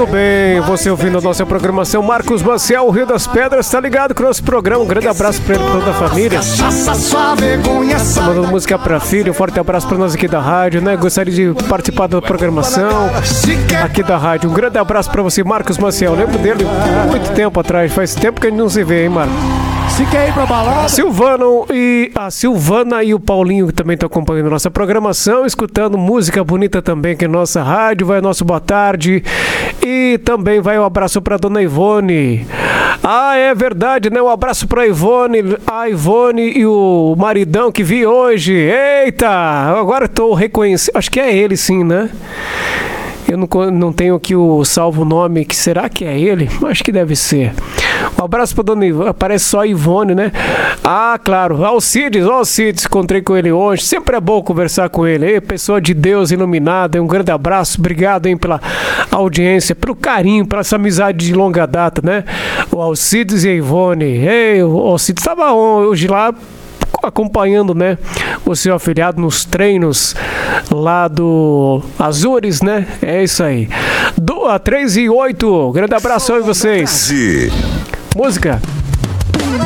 Muito bem, você ouvindo a nossa programação. Marcos Maciel, Rio das Pedras, tá ligado com o nosso programa. Um grande abraço pra ele e pra toda a família. Tá mandando música pra filho, um forte abraço pra nós aqui da rádio, né? Gostaria de participar da programação aqui da rádio. Um grande abraço pra você, Marcos Maciel. Lembro dele muito tempo atrás, faz tempo que a gente não se vê, hein, Marcos? Se quer ir pra balada. A Silvana e o Paulinho que também estão acompanhando nossa programação, escutando música bonita também aqui na nossa rádio. Vai o nosso boa tarde. E também vai um abraço pra dona Ivone. Ah, é verdade, né? Um abraço pra Ivone. A Ivone e o maridão que vi hoje. Eita! Agora estou reconhecendo. Acho que é ele sim, né? Eu não tenho aqui o salvo nome, que será que é ele? Acho que deve ser. Um abraço pra dona Ivone, parece só Ivone, né? Ah, claro, Alcides, encontrei com ele hoje, sempre é bom conversar com ele. Ei, pessoa de Deus iluminada, um grande abraço, obrigado, hein, pela audiência, pelo carinho, pela essa amizade de longa data, né? O Alcides e a Ivone. Ei, o Alcides estava hoje lá acompanhando, né, o seu afilhado nos treinos lá do Azures, né? É isso aí. 3 e 8. Grande abraço aí vocês. Música.